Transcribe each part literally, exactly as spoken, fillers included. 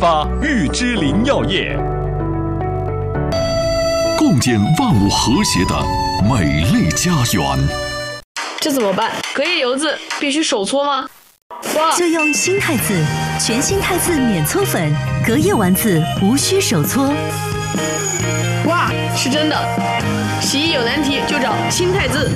发玉芝林药业， 共建万物和谐的美丽家园。 这怎么办？隔夜油渍必须手搓吗？哇！ 就用新汰渍，全新汰渍免搓粉，隔夜丸子无需手搓。 哇，是真的！洗衣有难题就找新汰渍。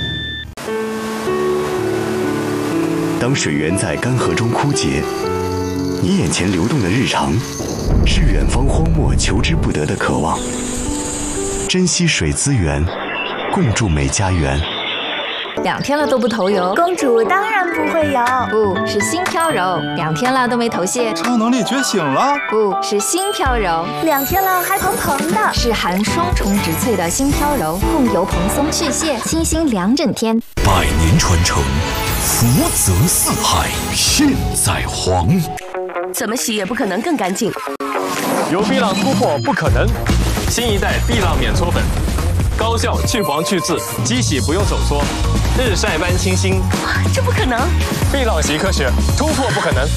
当水源在干涸中枯竭，你眼前流动的日常，是远方荒漠求之不得的渴望。珍惜水资源，共筑美家园。 两天了都不投油， 公主当然不会油。 不是新飘柔，两天了都没头屑。 超能力觉醒了， 不是新飘柔， 两天了还蓬蓬的。 是含双重植萃的新飘柔，控油蓬松去屑，清新两整天。 百年传承，福泽四海，现在黄。 怎么洗也不可能更干净。 有碧浪突破不可能，新一代碧浪免搓粉。高效去黄去渍，机洗不用手搓，日晒般清新。 这不可能！ 碧浪习科学，突破不可能。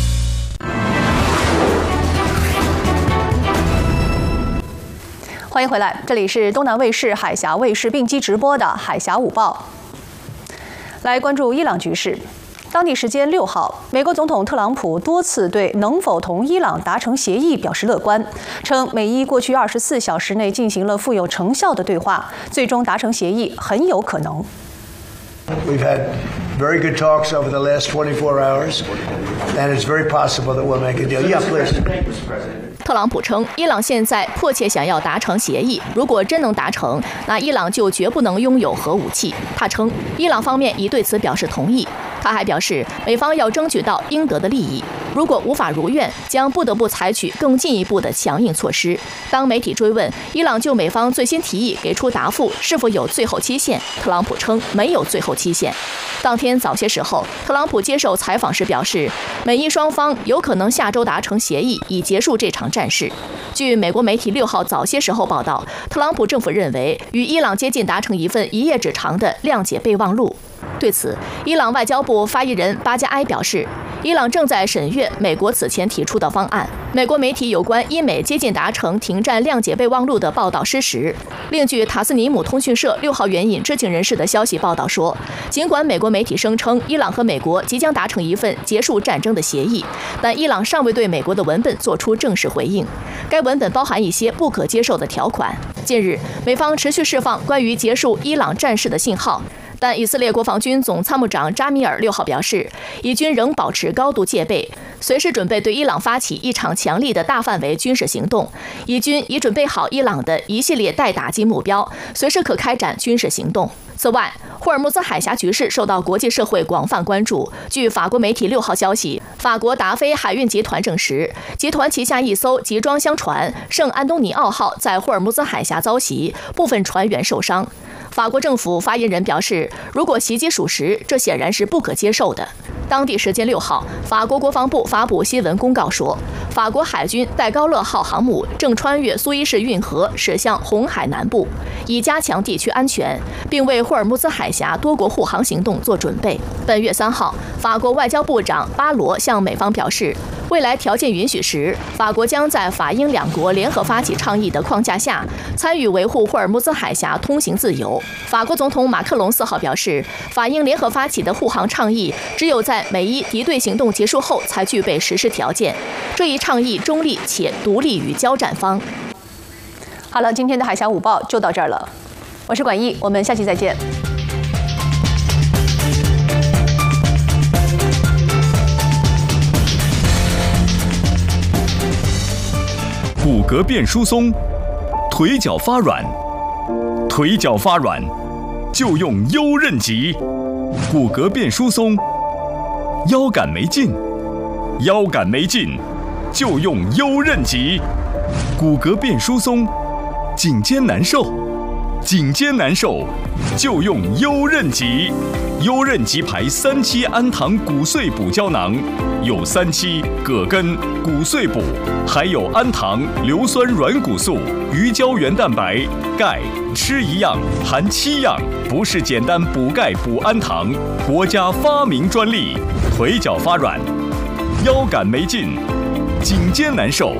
欢迎回来，这里是东南卫视、海峡卫视并机直播的《海峡午报》。来关注伊朗局势。当地时间六号，美国总统特朗普多次对能否同伊朗达成协议表示乐观，称美伊过去二十四小时内进行了富有成效的对话，最终达成协议很有可能。 We've had very good talks over the last twenty-four hours, and it's very possible that we'll make a deal. Yeah, please. 特朗普称，伊朗现在迫切想要达成协议，如果真能达成，那伊朗就绝不能拥有核武器。他称，伊朗方面已对此表示同意。他还表示，美方要争取到应得的利益，如果无法如愿，将不得不采取更进一步的强硬措施。当媒体追问伊朗就美方最新提议给出答复是否有最后期限，特朗普称没有最后期限。当天早些时候，特朗普接受采访时表示，美伊双方有可能下周达成协议，以结束这场战事。据美国媒体六号早些时候报道，特朗普政府认为与伊朗接近达成一份一页纸长的谅解备忘录。对此，伊朗外交部发言人巴加埃表示，伊朗正在审阅美国此前提出的方案。美国媒体有关伊美接近达成停战谅解备忘录的报道失实。另据塔斯尼姆通讯社六号援引知情人士的消息报道说，尽管美国媒体声称伊朗和美国即将达成一份结束战争的协议，但伊朗尚未对美国的文本做出正式回应。该文本包含一些不可接受的条款。近日，美方持续释放关于结束伊朗战事的信号。但以色列国防军总参谋长扎米尔六号表示，以军仍保持高度戒备，随时准备对伊朗发起一场强力的大范围军事行动。以军已准备好伊朗的一系列待打击目标，随时可开展军事行动。此外，霍尔木兹海峡局势受到国际社会广泛关注。据法国媒体六号消息，法国达菲海运集团证实，集团旗下一艘集装箱船圣安东尼奥号在霍尔木兹海峡遭袭，部分船员受伤。法国政府发言人表示，如果袭击属实，这显然是不可接受的。当地时间六号，法国国防部发布新闻公告说，法国海军戴高乐号航母正穿越苏伊士运河驶向红海南部，以加强地区安全，并为霍尔木兹海峡多国护航行动做准备。本月三号，法国外交部长巴罗向美方表示，未来条件允许时，法国将在法英两国联合发起倡议的框架下，参与维护霍尔木兹海峡通行自由。法国总统马克龙四号表示，法英联合发起的护航倡议只有在美伊敌对行动结束后才具备实施条件。这一倡议中立且独立于交战方。 好了，今天的海峡午报就到这儿了，我是管毅，我们下期再见。 骨骼变疏松，腿脚发软，腿脚发软就用优韧极。骨骼变疏松，腰杆没劲，腰杆没劲就用优韧极。骨骼变疏松，颈肩难受，颈肩难受就用优韧极。优韧极牌三七氨糖骨碎补胶囊，有三七、葛根、骨碎补，还有氨糖、硫酸软骨素、鱼胶原蛋白、钙，吃一样含七样，不是简单补钙补氨糖，国家发明专利。腿脚发软，腰杆没劲，颈肩难受